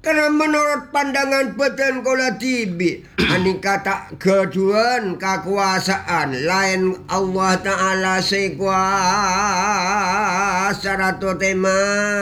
Karena menurut pandangan beten kula tibi ani kata kejuan kekuasaan lain Allah Ta'ala sekuasa ratu tema